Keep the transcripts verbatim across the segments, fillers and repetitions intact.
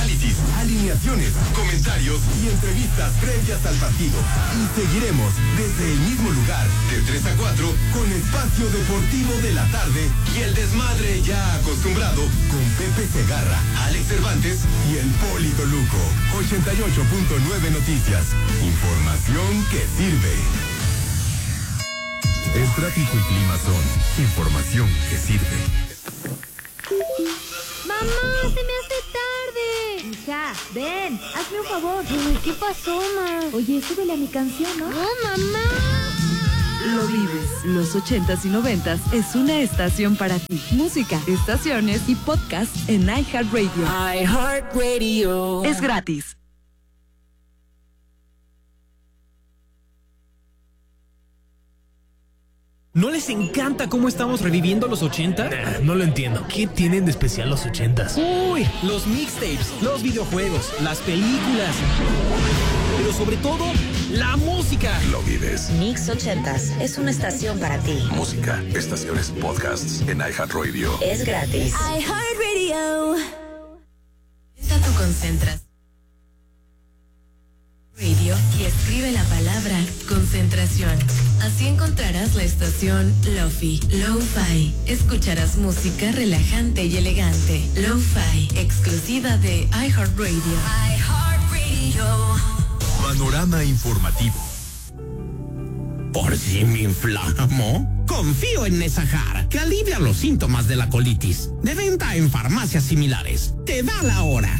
análisis, alineaciones, comentarios y entrevistas previas al partido. Y seguiremos desde el mismo lugar, de tres a cuatro, con Espacio Deportivo de la Tarde y el desmadre ya acostumbrado con Pepe Segarra, Alex Cervantes y el Polito Luco. ochenta y ocho punto nueve Noticias. Información que sirve. El tráfico y clima son información que sirve. ¡Mamá, se me hace tarde! Hija, ven, hazme un favor. Uy, ¿qué pasó, ma? Oye, súbele a mi canción, ¿no? ¡No, mamá! Lo vives. Los ochentas y noventas es una estación para ti. Música, estaciones y podcasts en iHeartRadio. iHeartRadio. Es gratis. ¿No les encanta cómo estamos reviviendo los ochenta? Nah, no lo entiendo. ¿Qué tienen de especial los ochentas? Uy, los mixtapes, los videojuegos, las películas, pero sobre todo, la música. Lo vives. Mix ochentas es una estación para ti. Música, estaciones, podcasts en iHeartRadio. Es gratis. iHeartRadio. Esta tu concentras. Radio y escribe la palabra concentración. Así encontrarás la estación Lo-Fi, Lo-Fi. Escucharás música relajante y elegante. Lo-Fi, exclusiva de iHeartRadio. iHeartRadio. Panorama informativo. ¿Por si me inflamo? Confío en Nesahar, que alivia los síntomas de la colitis. De venta en farmacias similares. Te da la hora.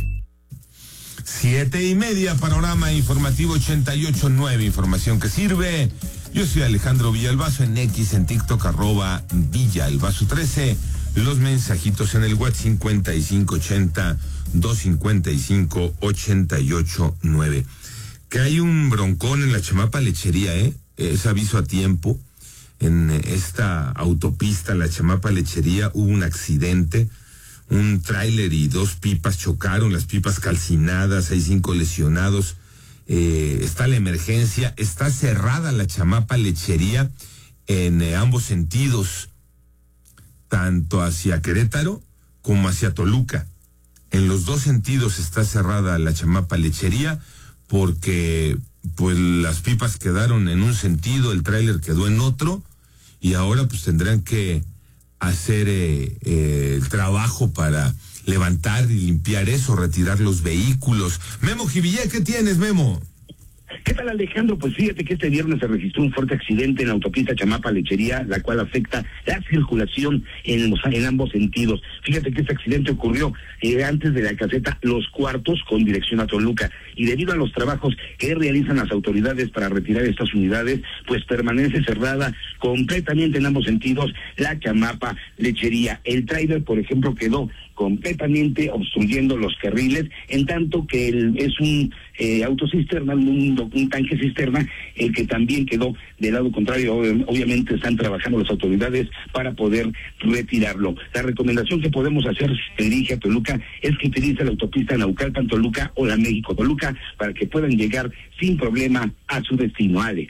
Siete y media, panorama informativo ochenta y ocho punto nueve, información que sirve. Yo soy Alejandro Villalbazo, en X, en TikTok, arroba Villalbazo trece. Los mensajitos en el WhatsApp cincuenta y cinco ochenta, doscientos cincuenta y cinco, ochenta y ocho nueve. Que hay un broncón en la Chamapa Lechería, ¿eh? Es aviso a tiempo. En esta autopista, la Chamapa Lechería, hubo un accidente. Un tráiler y dos pipas chocaron, las pipas calcinadas, hay cinco lesionados. Eh, está la emergencia, está cerrada la Chamapa Lechería en eh, ambos sentidos, tanto hacia Querétaro como hacia Toluca. En los dos sentidos está cerrada la Chamapa Lechería porque pues las pipas quedaron en un sentido, el tráiler quedó en otro y ahora pues tendrán que hacer eh, eh, el trabajo para levantar y limpiar eso, retirar los vehículos. Memo Jivillé, ¿qué tienes, Memo? ¿Qué tal, Alejandro? Pues fíjate que este viernes se registró un fuerte accidente en la autopista Chamapa Lechería, la cual afecta la circulación en, los, en ambos sentidos. Fíjate que este accidente ocurrió eh, antes de la caseta Los Cuartos con dirección a Toluca, y debido a los trabajos que realizan las autoridades para retirar estas unidades, pues permanece cerrada completamente en ambos sentidos la Chamapa Lechería. El tráiler, por ejemplo, quedó completamente obstruyendo los carriles, en tanto que el, es un eh, autocisterna, un, un tanque cisterna, el que también quedó del lado contrario. Obviamente están trabajando las autoridades para poder retirarlo. La recomendación que podemos hacer si se dirige a Toluca es que utilice la autopista Naucalpan-Toluca o la México-Toluca para que puedan llegar sin problema a su destino, Alex.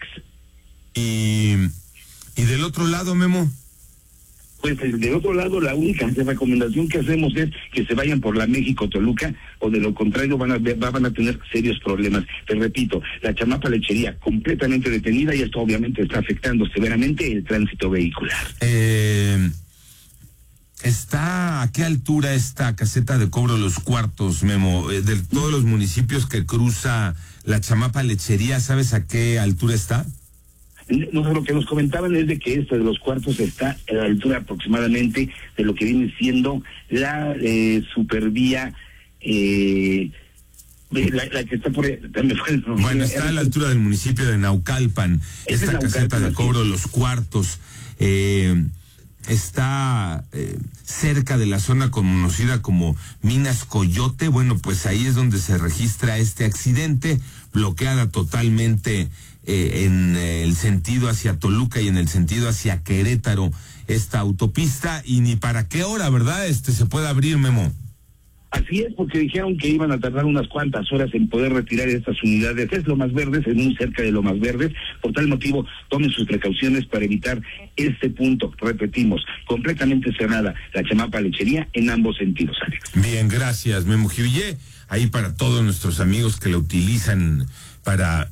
Y, y del otro lado, Memo. Pues del otro lado, la única recomendación que hacemos es que se vayan por la México-Toluca, o de lo contrario van a, van a tener serios problemas. Te repito, la Chamapa Lechería completamente detenida, y esto obviamente está afectando severamente el tránsito vehicular. Eh, ¿Está a qué altura esta caseta de cobro Los Cuartos, Memo? Eh, de todos los municipios que cruza la Chamapa Lechería, ¿sabes a qué altura está? No sé, lo que nos comentaban es de que este de Los Cuartos está a la altura aproximadamente de lo que viene siendo la eh, supervía, eh, la, la que está por... Bueno, está a la altura del municipio de Naucalpan, esta Naucalpan, caseta de cobro Los Cuartos. Eh, está eh, cerca de la zona conocida como Minas Coyote. Bueno, pues ahí es donde se registra este accidente, bloqueada totalmente eh, en eh, el sentido hacia Toluca y en el sentido hacia Querétaro esta autopista, y ni para qué hora, ¿verdad? Este se puede abrir, Memo. Así es, porque dijeron que iban a tardar unas cuantas horas en poder retirar estas unidades. Es Lomas Verdes, es muy cerca de Lomas Verdes. Por tal motivo, tomen sus precauciones para evitar este punto. Repetimos, completamente cerrada la Chamapa Lechería en ambos sentidos, Alex. Bien, gracias, Memo Jivillé. Ahí para todos nuestros amigos que la utilizan para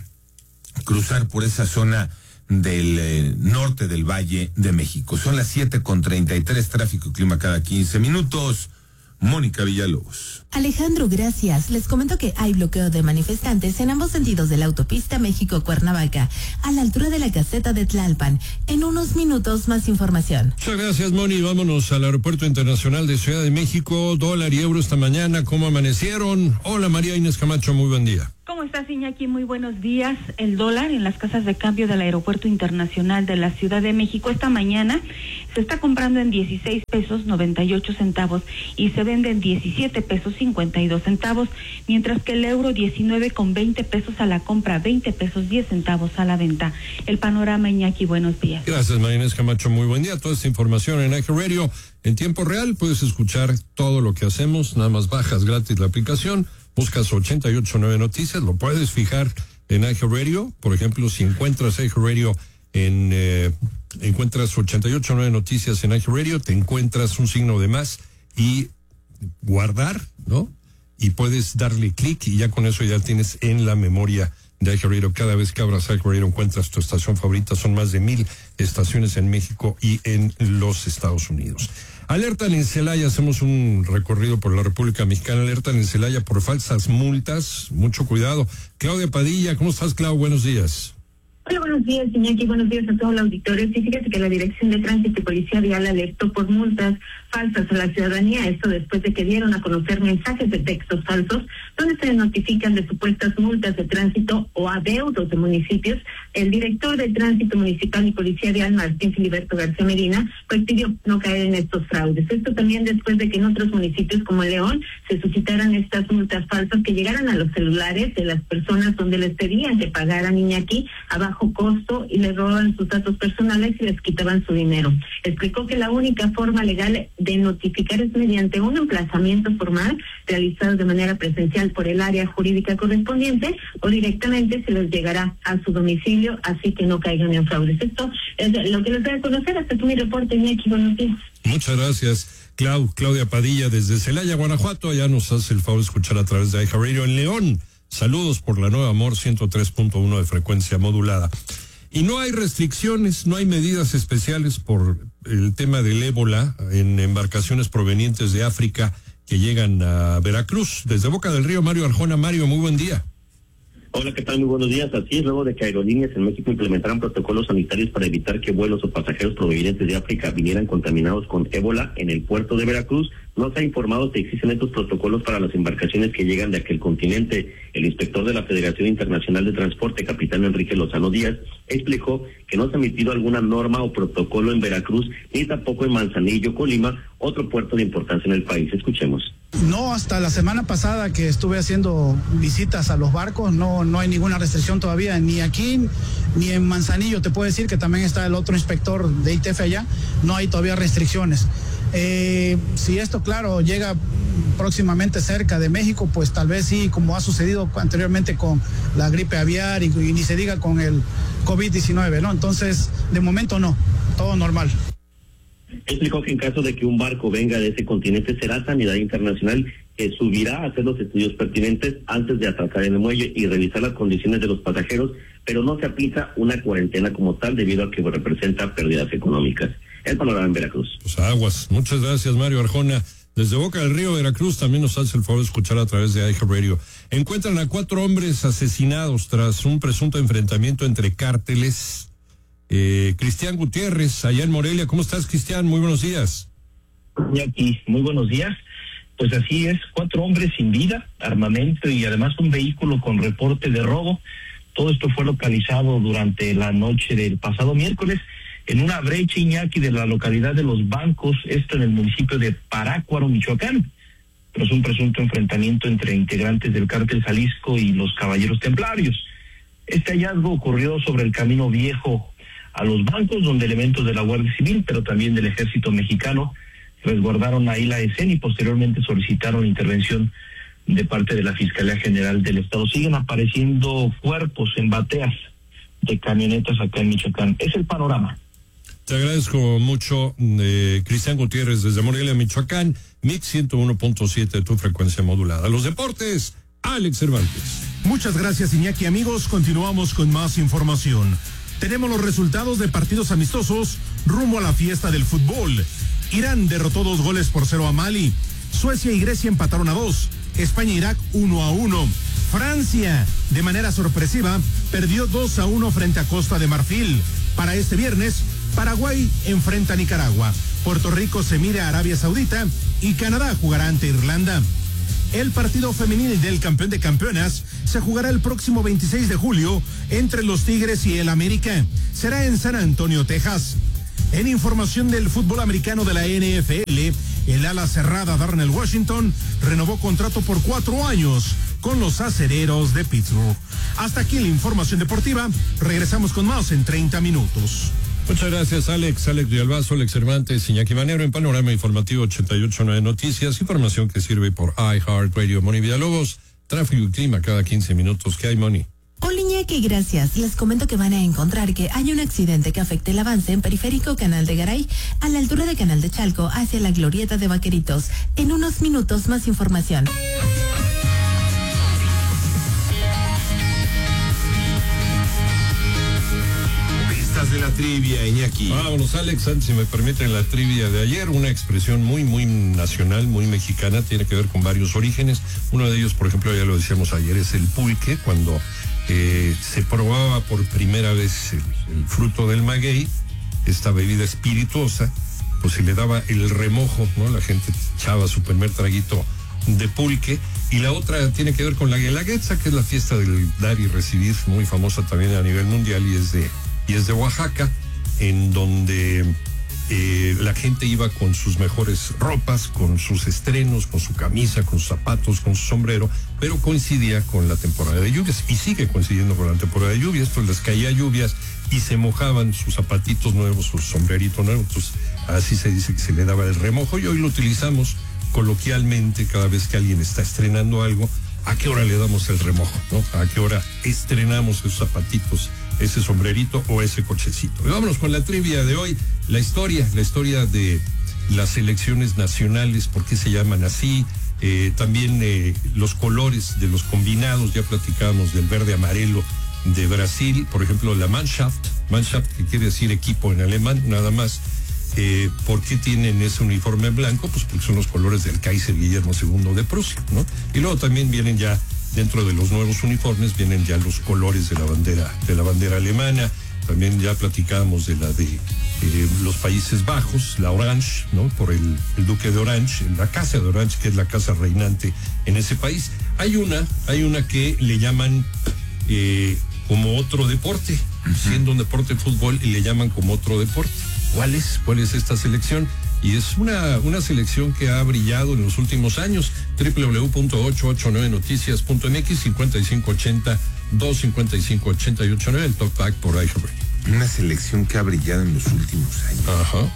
cruzar por esa zona del eh, norte del Valle de México. Son las siete con treinta y tres, tráfico y clima cada quince minutos. Mónica Villalobos. Alejandro, gracias. Les comento que hay bloqueo de manifestantes en ambos sentidos de la autopista México-Cuernavaca, a la altura de la caseta de Tlalpan. En unos minutos, más información. Muchas gracias, Moni. Vámonos al Aeropuerto Internacional de Ciudad de México. Dólar y euro esta mañana. ¿Cómo amanecieron? Hola, María Inés Camacho. Muy buen día. ¿Cómo estás, Iñaki? Muy buenos días. El dólar en las casas de cambio del Aeropuerto Internacional de la Ciudad de México esta mañana se está comprando en dieciséis pesos noventa y ocho centavos y se vende en diecisiete pesos cincuenta y dos centavos, mientras que el euro diecinueve con veinte pesos a la compra, veinte pesos diez centavos a la venta. El panorama, Iñaki, buenos días. Gracias, María Inés Camacho. Muy buen día. Toda esta información en Eje Radio en tiempo real. Puedes escuchar todo lo que hacemos. Nada más bajas gratis la aplicación. Buscas ochenta y ocho nueve Noticias, lo puedes fijar en Eje Radio. Por ejemplo, si encuentras Eje Radio en, eh, encuentras ochenta y ocho nueve Noticias en Eje Radio, te encuentras un signo de más y guardar, ¿no? Y puedes darle clic y ya con eso ya tienes en la memoria de Eje Radio. Cada vez que abras Eje Radio encuentras tu estación favorita. Son más de mil estaciones en México y en los Estados Unidos. Alertan en Celaya, hacemos un recorrido por la República Mexicana. Alertan en Celaya por falsas multas. Mucho cuidado. Claudia Padilla, ¿cómo estás, Clau? Buenos días. Hola, buenos días, Iñaki. Buenos días a todo el auditorio. Sí, fíjate que la Dirección de Tránsito y Policía Vial alertó por multas falsas a la ciudadanía. Esto después de que dieron a conocer mensajes de textos falsos donde se notifican de supuestas multas de tránsito o adeudos de municipios. El director de Tránsito Municipal y Policía Vial, Martín Filiberto García Medina, pues pidió no caer en estos fraudes. Esto también después de que en otros municipios como León se suscitaran estas multas falsas que llegaran a los celulares de las personas donde les pedían que pagaran, Iñaki, a bajo costo y les robaban sus datos personales y les quitaban su dinero. Explicó que la única forma legal de notificar es mediante un emplazamiento formal realizado de manera presencial por el área jurídica correspondiente o directamente se les llegará a su domicilio, así que no caigan en fraudes. Esto es lo que les voy a conocer. Hasta tu mi reporte, Iñaki. Buenos días. Muchas gracias, Clau. Claudia Padilla desde Celaya, Guanajuato. Ya nos hace el favor de escuchar a través de Eje Radio en León. Saludos por la Nueva Amor ciento tres punto uno de frecuencia modulada. Y no hay restricciones, no hay medidas especiales por el tema del ébola en embarcaciones provenientes de África que llegan a Veracruz. Desde Boca del Río, Mario Arjona. Mario, muy buen día. Hola, ¿qué tal? Muy buenos días. Así es, luego de que aerolíneas en México implementaran protocolos sanitarios para evitar que vuelos o pasajeros provenientes de África vinieran contaminados con ébola en el puerto de Veracruz, no se ha informado si existen estos protocolos para las embarcaciones que llegan de aquel continente. El inspector de la Federación Internacional de Transporte, capitán Enrique Lozano Díaz, explicó que no se ha emitido alguna norma o protocolo en Veracruz, ni tampoco en Manzanillo, Colima, otro puerto de importancia en el país. Escuchemos. No, hasta la semana pasada que estuve haciendo visitas a los barcos, no, no hay ninguna restricción todavía, ni aquí, ni en Manzanillo. Te puedo decir que también está el otro inspector de I T F allá, no hay todavía restricciones. Eh, si esto, claro, llega próximamente cerca de México, pues tal vez sí, como ha sucedido anteriormente con la gripe aviar y, y ni se diga con el COVID diecinueve, ¿no? Entonces, de momento no, todo normal. Explicó que en caso de que un barco venga de ese continente será Sanidad Internacional que subirá a hacer los estudios pertinentes antes de atracar en el muelle y revisar las condiciones de los pasajeros, pero no se aplica una cuarentena como tal debido a que representa pérdidas económicas. El panorama en Veracruz. Pues aguas. Muchas gracias, Mario Arjona. Desde Boca del Río, Veracruz, también nos hace el favor de escuchar a través de Eje Radio. Encuentran a cuatro hombres asesinados tras un presunto enfrentamiento entre cárteles. Eh, Cristian Gutiérrez, allá en Morelia. ¿Cómo estás, Cristian? Muy buenos días. Y aquí, muy buenos días. Pues así es, cuatro hombres sin vida, armamento y además un vehículo con reporte de robo. Todo esto fue localizado durante la noche del pasado miércoles en una brecha, Iñaki, de la localidad de Los Bancos, esto en el municipio de Parácuaro, Michoacán. Tras un presunto enfrentamiento entre integrantes del cártel Jalisco y los Caballeros Templarios. Este hallazgo ocurrió sobre el camino viejo a Los Bancos, donde elementos de la Guardia Civil, pero también del Ejército Mexicano, resguardaron ahí la escena y posteriormente solicitaron la intervención de parte de la Fiscalía General del Estado. Siguen apareciendo cuerpos en bateas de camionetas acá en Michoacán. Es el panorama. Te agradezco mucho, eh, Cristian Gutiérrez, desde Morelia, Michoacán, Mix ciento uno punto siete, tu frecuencia modulada. Los deportes, Alex Cervantes. Muchas gracias, Iñaki. Amigos, continuamos con más información. Tenemos los resultados de partidos amistosos rumbo a la fiesta del fútbol. Irán derrotó dos goles por cero a Mali. Suecia y Grecia empataron a dos. España e Irak uno a uno. Francia, de manera sorpresiva, perdió dos a uno frente a Costa de Marfil. Para este viernes, Paraguay enfrenta a Nicaragua. Puerto Rico se mide a Arabia Saudita y Canadá jugará ante Irlanda. El partido femenil del campeón de campeonas se jugará el próximo veintiséis de julio entre los Tigres y el América. Será en San Antonio, Texas. En información del fútbol americano de la N F L, el ala cerrada Darnell Washington renovó contrato por cuatro años con los Acereros de Pittsburgh. Hasta aquí la información deportiva. Regresamos con más en treinta minutos. Muchas gracias, Alex. Alex Villalbazo, Alex Cervantes, Iñaki Manero en Panorama Informativo ochenta y ocho punto nueve Noticias. Información que sirve por iHeartRadio. Moni Villalobos, tráfico y clima cada quince minutos. ¿Qué hay, Moni? Hola, Iñaki, gracias. Les comento que van a encontrar que hay un accidente que afecta el avance en Periférico Canal de Garay, a la altura de Canal de Chalco, hacia la Glorieta de Vaqueritos. En unos minutos, más información. De la trivia, Iñaki. Vámonos, Alex, antes, si me permiten, la trivia de ayer, una expresión muy, muy nacional, muy mexicana, tiene que ver con varios orígenes. Uno de ellos, por ejemplo, ya lo decíamos ayer, es el pulque, cuando eh, se probaba por primera vez el, el fruto del maguey, esta bebida espirituosa, pues se le daba el remojo, ¿no? La gente echaba su primer traguito de pulque. Y la otra tiene que ver con la guelaguetza, que es la fiesta del dar y recibir, muy famosa también a nivel mundial, y es de y es de Oaxaca, en donde eh, la gente iba con sus mejores ropas, con sus estrenos, con su camisa, con sus zapatos, con su sombrero, pero coincidía con la temporada de lluvias, y sigue coincidiendo con la temporada de lluvias, pues les caía lluvias y se mojaban sus zapatitos nuevos, su sombrerito nuevo, entonces así se dice que se le daba el remojo, y hoy lo utilizamos coloquialmente cada vez que alguien está estrenando algo. ¿A qué hora le damos el remojo, no? ¿A qué hora estrenamos esos zapatitos, ese sombrerito o ese cochecito? Y vámonos con la trivia de hoy, la historia, la historia de las selecciones nacionales, por qué se llaman así, eh, también eh, los colores de los combinados, ya platicábamos del verde amarelo de Brasil, por ejemplo, la Mannschaft, Mannschaft que quiere decir equipo en alemán, nada más. Eh, ¿Por qué tienen ese uniforme blanco? Pues porque son los colores del Kaiser Guillermo segundo de Prusia, ¿no? Y luego también vienen ya, dentro de los nuevos uniformes, vienen ya los colores de la bandera, de la bandera alemana. También ya platicábamos de la de eh, los Países Bajos, la Orange, ¿no? Por el, el Duque de Orange, la casa de Orange, que es la casa reinante en ese país. Hay una, hay una que le llaman eh, como otro deporte, uh-huh. siendo un deporte de fútbol, y le llaman como otro deporte. ¿Cuál es? ¿Cuál es esta selección? Y es una, una selección que ha brillado en los últimos años. doble u doble u doble u punto ochocientos ochenta y nueve noticias punto m x, cincuenta y cinco ochenta, doscientos cincuenta y cinco ochenta y ochenta y nueve, el Talk Back por iHeartRadio. Una selección que ha brillado en los últimos años. Ajá.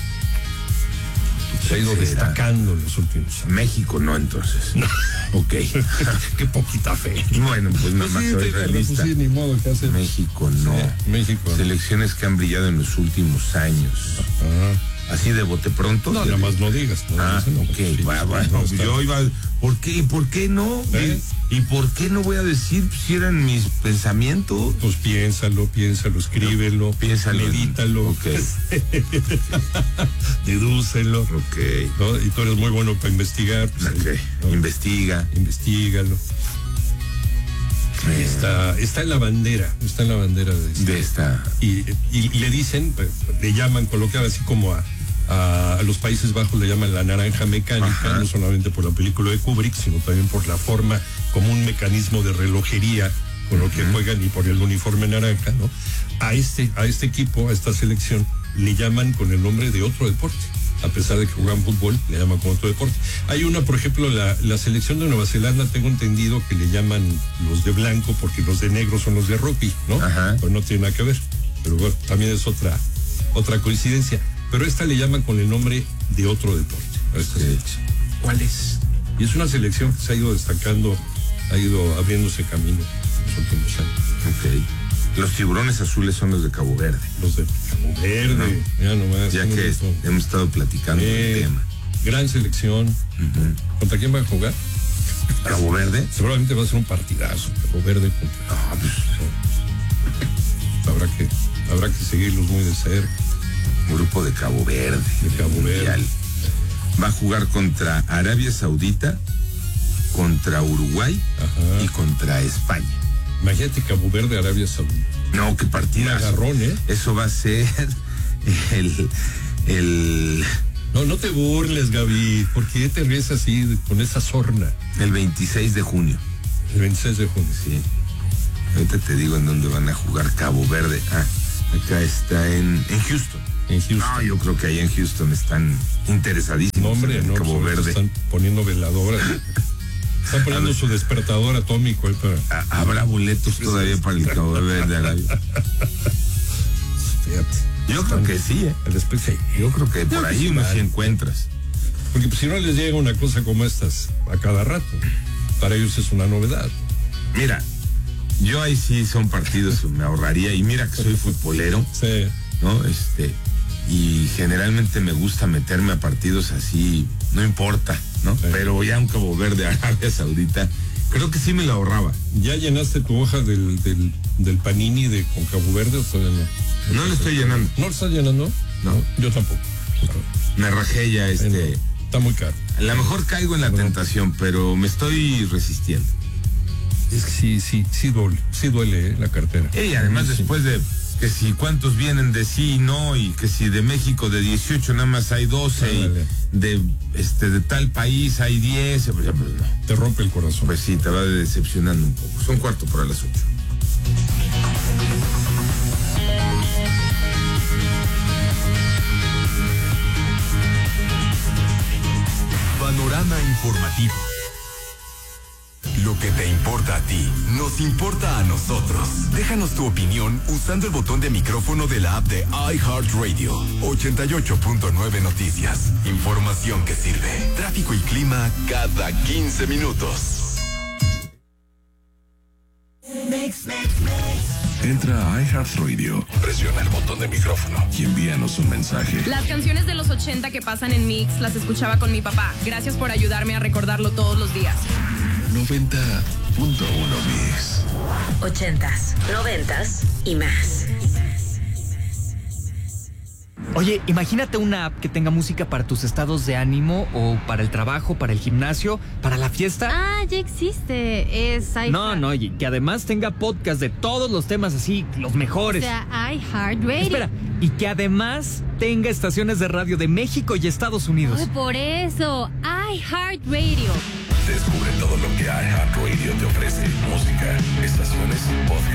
Se ha ido destacando en los últimos años. México no, entonces. No. Ok. Qué poquita fe. Bueno, pues nada más soy realista. Pues sí, ni modo que hacer. México no. Sí, México. Selecciones que han brillado en los últimos años. Ajá. Así de bote pronto. No, nada más no digas. No, ah, no, ok. sí, va, va, no, no, yo iba. ¿Por qué? ¿Por qué no? ¿Eh? ¿Y por qué no voy a decir si eran mis pensamientos? Pues piénsalo, piénsalo, escríbelo, no, piénsalo, medítalo, okay. dedúcelo. Ok. ¿No? Y tú eres muy bueno para investigar. Pues, okay. ¿no? Investiga. Investígalo. Eh. Está, está en la bandera, está en la bandera de esta. De esta. Y, y, y le dicen, le llaman coloquial así como a A, a los Países Bajos le llaman la naranja mecánica, ajá, no solamente por la película de Kubrick, sino también por la forma como un mecanismo de relojería con lo uh-huh. que juegan, y por el uniforme naranja, ¿no? A este, a este equipo, a esta selección, le llaman con el nombre de otro deporte. A pesar de que juegan fútbol, le llaman como otro deporte. Hay una, por ejemplo, la, la selección de Nueva Zelanda, tengo entendido que le llaman los de blanco porque los de negro son los de rugby, ¿no? Ajá. Pues no tiene nada que ver. Pero bueno, también es otra, otra coincidencia. Pero esta le llaman con el nombre de otro deporte a esta selección. ¿Cuál es? Y es una selección que se ha ido destacando, ha ido abriéndose camino en los últimos años. Ok. Los tiburones azules son los de Cabo Verde. Los de Cabo Verde, no, ya nomás. Ya que es, hemos estado platicando eh, del tema. Gran selección. Uh-huh. ¿Contra quién va a jugar? Cabo Verde. Seguramente va a ser un partidazo. Cabo Verde contra. Ah, pues, no. Habrá que, habrá que seguirlos muy de cerca. Un grupo de Cabo Verde. De Cabo Verde. Va a jugar contra Arabia Saudita, contra Uruguay, ajá, y contra España. Imagínate Cabo Verde, Arabia Saudita. No, qué partida. Agarrón, ¿eh? Eso va a ser el, el... No, no te burles, Gaby. ¿Por qué te ríes así con esa sorna? El veintiséis de junio. El veintiséis de junio. Sí. Ahorita te digo en dónde van a jugar Cabo Verde. Ah, acá está en, en Houston. En Houston. No, yo creo que ahí en Houston están interesadísimos. No, hombre, en no, Cabo pues, Verde. Están poniendo veladoras. Están poniendo su despertador atómico ahí para... Habrá boletos todavía para el Cabo Verde, Arabia. Fíjate. Yo creo que sí, ¿eh? El despeje. Yo creo que por ahí uno sí encuentras. Porque pues, si no les llega una cosa como estas a cada rato, para ellos es una novedad. Mira, yo ahí sí son partidos que me ahorraría, y mira que soy futbolero. Sí. ¿No? Este, y generalmente me gusta meterme a partidos así, no importa, ¿no? Sí. Pero ya un Cabo Verde, Arabia Saudita, creo que sí me la ahorraba. ¿Ya llenaste tu hoja del, del, del panini de con Cabo Verde o todavía no? No lo estoy llenando. ¿No lo estás llenando? No. Yo tampoco. Me rajé ya este. No, está muy caro. A lo mejor caigo en la no. tentación, pero me estoy resistiendo. Es que sí, sí, sí duele, sí duele ¿eh? La cartera. Y además sí. Después de que si cuántos vienen de sí y no, y que si de México de dieciocho nada más hay doce, ah, y de este de tal país hay diez, pues, pues, no. Te rompe el corazón. Pues sí, te va decepcionando un poco. Son cuarto para las ocho. Panorama informativo. Lo que te importa a ti, nos importa a nosotros. Déjanos tu opinión usando el botón de micrófono de la app de iHeartRadio. ochenta y ocho punto nueve Noticias. Información que sirve. Tráfico y clima cada quince minutos. Mix, mix, mix. Entra a iHeartRadio, presiona el botón de micrófono y envíanos un mensaje. Las canciones de los ochenta que pasan en Mix las escuchaba con mi papá. Gracias por ayudarme a recordarlo todos los días. noventa punto uno Mix. Ochentas, noventas y más. Oye, imagínate una app que tenga música para tus estados de ánimo o para el trabajo, para el gimnasio, para la fiesta. Ah, ya existe. Es iHeart. No, no, oye, que además tenga podcast de todos los temas así, los mejores. O sea, iHeartRadio. Espera, y que además tenga estaciones de radio de México y Estados Unidos. Oh, por eso, iHeartRadio. Descubre todo lo que iHeartRadio te ofrece. Música, estaciones, podcast.